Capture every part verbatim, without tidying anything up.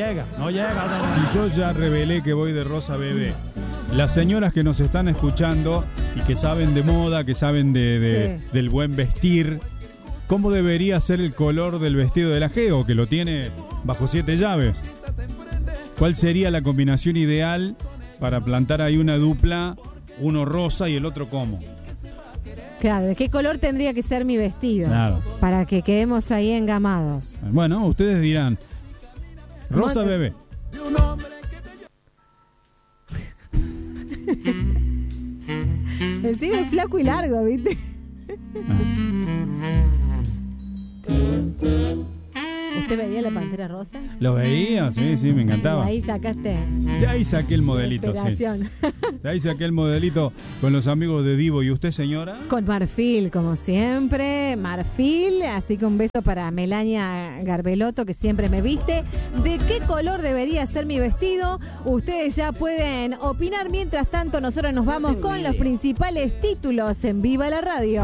llega, no llega. Y yo ya revelé que voy de rosa bebé. Las señoras que nos están escuchando y que saben de moda, que saben de, de sí. del buen vestir, ¿cómo debería ser el color del vestido de la Geo, que lo tiene bajo siete llaves? ¿Cuál sería la combinación ideal para plantar ahí una dupla, uno rosa y el otro cómo? Claro, ¿de qué color tendría que ser mi vestido? Claro. Para que quedemos ahí engamados. Bueno, ustedes dirán, rosa Monte. Bebé. Encima es flaco y largo, ¿viste? ¿Usted veía la Pantera Rosa? Lo veía, sí, sí, me encantaba. De ahí sacaste. De ahí saqué el modelito, sí. De ahí saqué el modelito con los amigos de Divo. ¿Y usted, señora? Con marfil, como siempre. Marfil, así que un beso para Melania Garbelotto, que siempre me viste. ¿De qué color debería ser mi vestido? Ustedes ya pueden opinar. Mientras tanto, nosotros nos vamos con los principales títulos en Viva la Radio.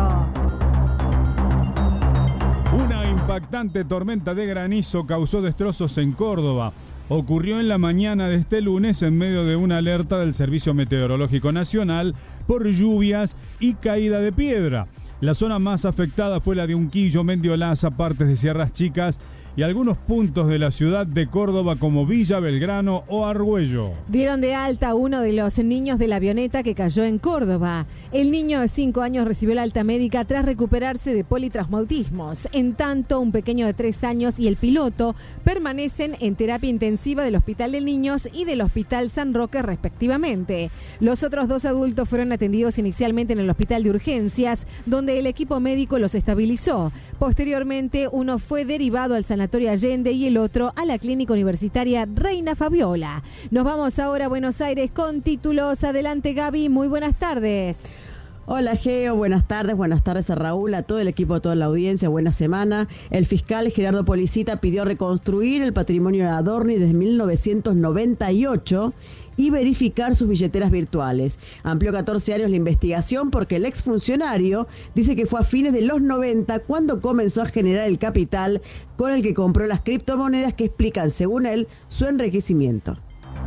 Una impactante tormenta de granizo causó destrozos en Córdoba. Ocurrió en la mañana de este lunes en medio de una alerta del Servicio Meteorológico Nacional por lluvias y caída de piedra. La zona más afectada fue la de Unquillo, Mendiolaza, partes de Sierras Chicas y algunos puntos de la ciudad de Córdoba como Villa, Belgrano o Argüello. Dieron de alta a uno de los niños de la avioneta que cayó en Córdoba. El niño de cinco años recibió la alta médica tras recuperarse de politraumatismos. En tanto, un pequeño de tres años y el piloto permanecen en terapia intensiva del Hospital de Niños y del Hospital San Roque respectivamente. Los otros dos adultos fueron atendidos inicialmente en el Hospital de Urgencias, donde el equipo médico los estabilizó. Posteriormente, uno fue derivado al sanatorio Allende y el otro a la Clínica Universitaria Reina Fabiola. Nos vamos ahora a Buenos Aires con títulos. Adelante, Gaby, muy buenas tardes. Hola, Geo, buenas tardes, buenas tardes a Raúl, a todo el equipo, a toda la audiencia, buena semana. El fiscal Gerardo Policita pidió reconstruir el patrimonio de Adorni desde mil novecientos noventa y ocho y verificar sus billeteras virtuales. Amplió catorce años la investigación porque el exfuncionario dice que fue a fines de los noventa cuando comenzó a generar el capital con el que compró las criptomonedas que explican, según él, su enriquecimiento.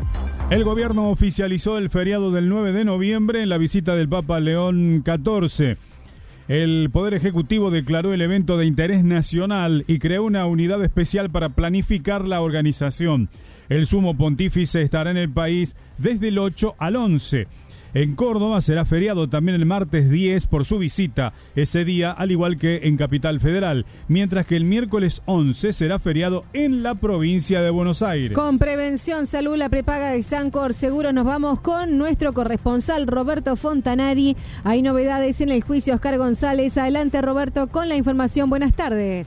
El gobierno oficializó el feriado del nueve de noviembre en la visita del Papa León catorce. El Poder Ejecutivo declaró el evento de interés nacional y creó una unidad especial para planificar la organización. El sumo pontífice estará en el país desde el ocho al once. En Córdoba será feriado también el martes diez por su visita ese día, al igual que en Capital Federal, mientras que el miércoles once será feriado en la provincia de Buenos Aires. Con Prevención Salud, la prepaga de Sancor Seguro, nos vamos con nuestro corresponsal Roberto Fontanari. Hay novedades en el juicio Oscar González. Adelante, Roberto, con la información. Buenas tardes.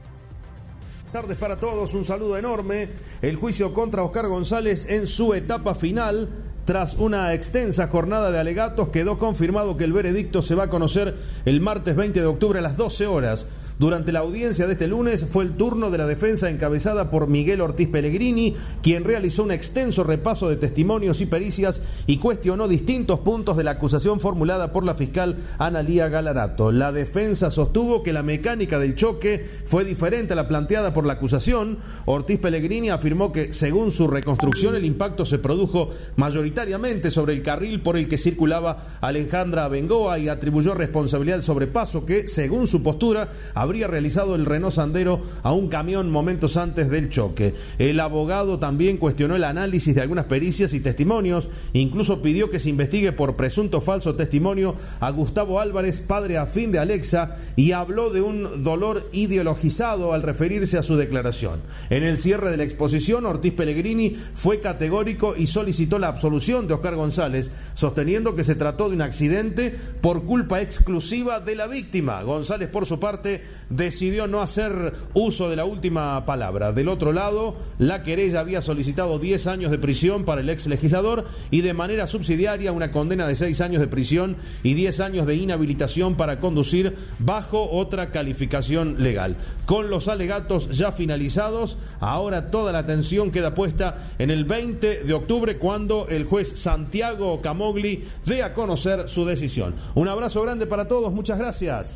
Buenas tardes para todos, un saludo enorme. El juicio contra Oscar González en su etapa final. Tras una extensa jornada de alegatos, quedó confirmado que el veredicto se va a conocer el martes veinte de octubre a las doce horas. Durante la audiencia de este lunes fue el turno de la defensa encabezada por Miguel Ortiz Pellegrini, quien realizó un extenso repaso de testimonios y pericias y cuestionó distintos puntos de la acusación formulada por la fiscal Analía Galarato. La defensa sostuvo que la mecánica del choque fue diferente a la planteada por la acusación. Ortiz Pellegrini afirmó que, según su reconstrucción, el impacto se produjo mayoritariamente sobre el carril por el que circulaba Alejandra Bengoa y atribuyó responsabilidad del sobrepaso que, según su postura, habría realizado el Renault Sandero a un camión momentos antes del choque. El abogado también cuestionó el análisis de algunas pericias y testimonios, incluso pidió que se investigue por presunto falso testimonio a Gustavo Álvarez, padre afín de Alexa, y habló de un dolor ideologizado al referirse a su declaración. En el cierre de la exposición, Ortiz Pellegrini fue categórico y solicitó la absolución de Oscar González, sosteniendo que se trató de un accidente por culpa exclusiva de la víctima. González, por su parte, decidió no hacer uso de la última palabra. Del otro lado, la querella había solicitado diez años de prisión para el ex legislador y de manera subsidiaria una condena de seis años de prisión y diez años de inhabilitación para conducir bajo otra calificación legal. Con los alegatos ya finalizados, ahora toda la atención queda puesta en el veinte de octubre, cuando el juez Santiago Camogli dé a conocer su decisión. Un abrazo grande para todos, muchas gracias.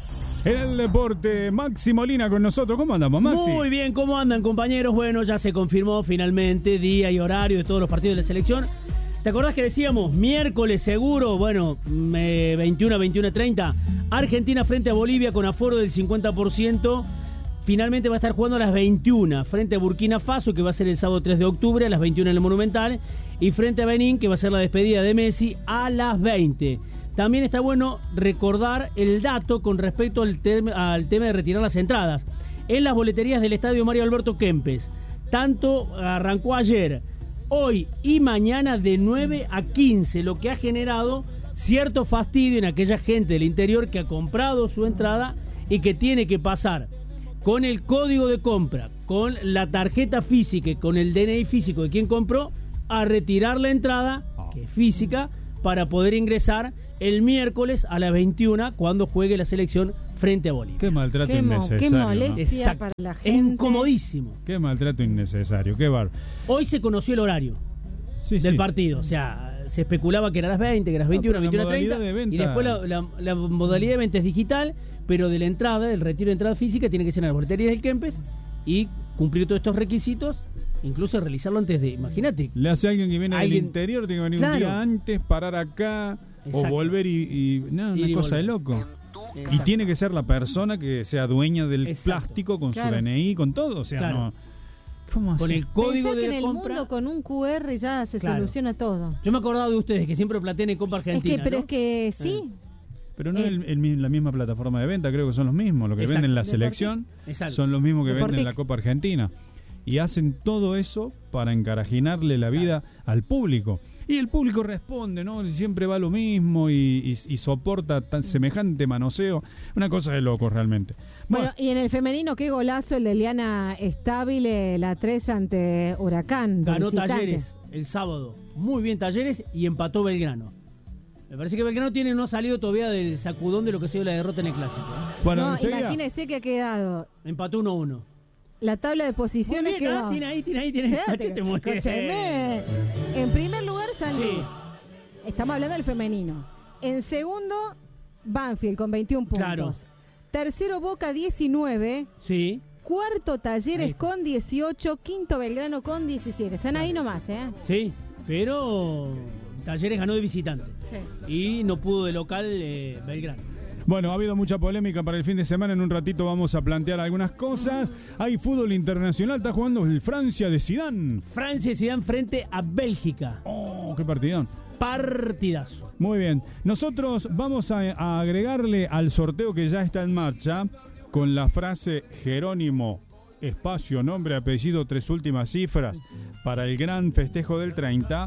En el deporte, Maxi Molina con nosotros. ¿Cómo andamos, Maxi? Muy bien, ¿cómo andan, compañeros? Bueno, ya se confirmó finalmente día y horario de todos los partidos de la selección. ¿Te acordás que decíamos miércoles seguro? Bueno, veintiuno a veintiuno treinta. Argentina frente a Bolivia con aforo del cincuenta por ciento. Finalmente va a estar jugando a las veintiuna frente a Burkina Faso, que va a ser el sábado tres de octubre a las veintiuna en el Monumental. Y frente a Benín, que va a ser la despedida de Messi a las veinte. También está bueno recordar el dato con respecto al, tem- al tema de retirar las entradas. En las boleterías del Estadio Mario Alberto Kempes, tanto arrancó ayer, hoy y mañana de nueve a quince, lo que ha generado cierto fastidio en aquella gente del interior que ha comprado su entrada y que tiene que pasar con el código de compra, con la tarjeta física y con el D N I físico de quien compró, a retirar la entrada, que es física, para poder ingresar el miércoles a las veintiuna cuando juegue la selección frente a Bolivia. Qué maltrato Qué mo- innecesario. qué ¿no? molestia. Exacto. para la Es gente. incomodísimo. Qué maltrato innecesario, qué bar. Hoy se conoció el horario Sí, del sí. partido, o sea, se especulaba que era a las veinte, que era a las veintiuna, pero la veintiuna treinta, modalidad de venta- y después la, la- la modalidad de venta es digital, pero de la entrada, el retiro de entrada física tiene que ser en las boleterías del Kempes y cumplir todos estos requisitos, incluso realizarlo antes de, imagínate. Le hace a alguien que viene Alguien- del interior, tiene que venir Claro. un día antes, parar acá, Exacto. o volver y... y no, Ir una y cosa de volver. loco. Y Exacto. tiene que ser la persona que sea dueña del Exacto. plástico con Claro. su D N I, con todo. O sea, Claro. no... ¿Cómo Con así? el código Pensá que de en la el compra. mundo con un Q R ya se Claro. soluciona todo. Yo me acordaba de ustedes que siempre platean en Copa Argentina. es que, pero ¿no? es que sí. Pero no Eh. es el- el mi- la misma plataforma de venta, creo que son los mismos. Lo que Exacto. venden en la Deportic. selección Exacto. son los mismos que venden en Deportic. la Copa Argentina. Y hacen todo eso para encarajinarle la vida al público. Y el público responde, ¿no? Siempre va lo mismo y, y- y soporta tan semejante manoseo. Una cosa de locos realmente. Bueno, Bueno, y en el femenino, qué golazo el de Liana Estable, la tres ante Huracán. de Ganó visitante. Talleres el sábado. Muy bien Talleres y empató Belgrano. Me parece que Belgrano tiene no ha salido todavía del sacudón de lo que ha sido la derrota en el Clásico. ¿eh? bueno, No, enseguida- imagínese que ha quedado Empató uno a uno. la tabla de Muy posiciones. bien, quedó. ah, tiene ahí, tiene ahí, tiene ahí. Fíjate, Machete, muy bien. escúcheme. En primer lugar, San Sí. Luis. Estamos hablando del femenino. En segundo, Banfield con veintiún puntos. Claro. Tercero, Boca diecinueve. Sí. Cuarto, Talleres Ahí. con dieciocho. Quinto, Belgrano con diecisiete. Están ahí nomás, ¿eh? Sí, pero Talleres ganó de visitante Sí. y no pudo de local eh, Belgrano. Bueno, ha habido mucha polémica para el fin de semana. En un ratito vamos a plantear algunas cosas. Hay fútbol internacional. Está jugando el Francia de Zidane. Francia y Zidane frente a Bélgica. Oh, qué partidón. Partidazo. Muy bien. Nosotros vamos a, a agregarle al sorteo que ya está en marcha con la frase Jerónimo, espacio, nombre, apellido, tres últimas cifras para el gran festejo del treinta,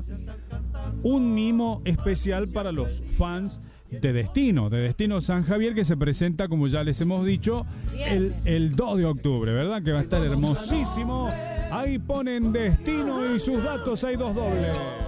un mimo especial para los fans de Destino, de Destino San Javier, que se presenta, como ya les hemos dicho, el, el dos de octubre, ¿verdad? Que va a estar hermosísimo. Ahí ponen Destino y sus datos, hay dos dobles.